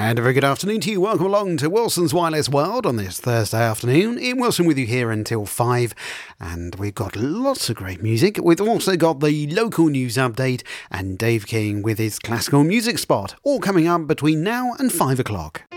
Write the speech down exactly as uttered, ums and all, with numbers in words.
And a very good afternoon to you. Welcome along to Wilson's Wireless World on this Thursday afternoon. Ian Wilson with you here until five. And we've got lots of great music. We've also got the local news update and Dave King with his classical music spot. All coming up between now and five o'clock.